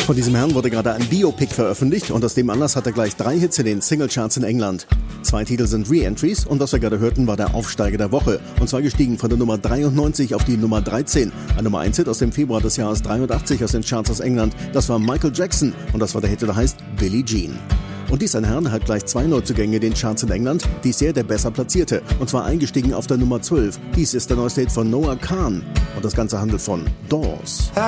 Von diesem Herrn wurde gerade ein Biopic veröffentlicht und aus dem Anlass hat er gleich 3 Hits in den Singlecharts in England. 2 Titel sind Re-Entries und was wir gerade hörten, war der Aufsteiger der Woche. Und zwar gestiegen von der Nummer 93 auf die Nummer 13. Ein Nummer 1 Hit aus dem Februar des Jahres 83 aus den Charts aus England. Das war Michael Jackson und das war der Hit, der heißt Billie Jean. Und dies ein Herr, der hat gleich 2 Neuzugänge in den Charts in England, dies der besser platzierte. Und zwar eingestiegen auf der Nummer 12. Dies ist der neueste Hit von Noah Kahan. Und das Ganze handelt von Doors.